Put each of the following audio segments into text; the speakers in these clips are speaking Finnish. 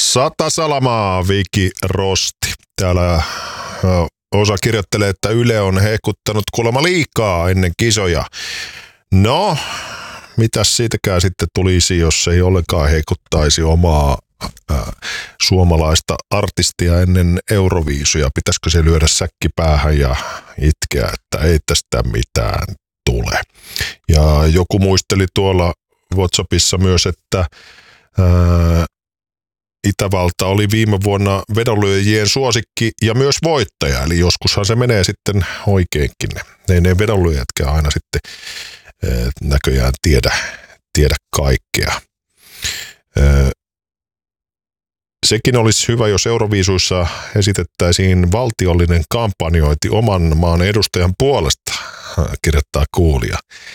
Sata salamaa, Viki Rosti. Täällä osa kirjoittelee, että Yle on hehkuttanut kuulemma liikaa ennen kisoja. No, mitäs siitäkään sitten tulisi, jos ei ollenkaan hehkuttaisi omaa suomalaista artistia ennen Euroviisuja? Pitäisikö se lyödä säkki päähän ja itkeä, että ei tästä mitään tule? Ja joku muisteli tuolla WhatsAppissa myös, että Itävalta oli viime vuonna vedonlyöjien suosikki ja myös voittaja, eli joskushan se menee sitten oikeinkin. Ne vedonlyöjätkään aina sitten näköjään tiedä kaikkea. Sekin olisi hyvä, jos Euroviisuissa esitettäisiin valtiollinen kampanjointi oman maan edustajan puolesta, kirjoittaa kuulija.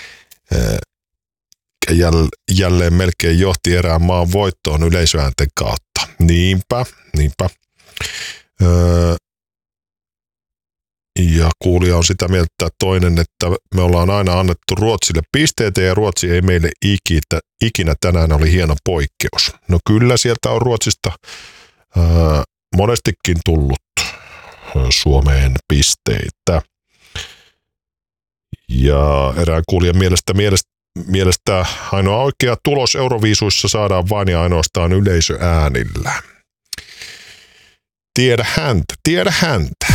Jälleen melkein johti erään maan voittoon yleisöäänten kautta. Niinpä. Ja kuulija on sitä mieltä toinen, että me ollaan aina annettu Ruotsille pisteitä ja Ruotsi ei meille ikinä tänään oli hieno poikkeus. No kyllä sieltä on Ruotsista monestikin tullut Suomeen pisteitä. Ja erään kuulijan mielestä ainoa oikea tulos Euroviisuissa saadaan vain ja ainoastaan yleisöäänillä. Tiedä häntä.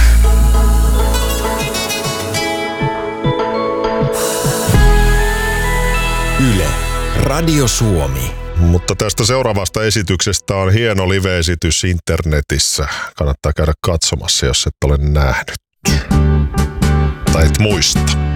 Yle, Radio Suomi. Mutta tästä seuraavasta esityksestä on hieno live-esitys internetissä. Kannattaa käydä katsomassa, jos et ole nähnyt. Tai et muista.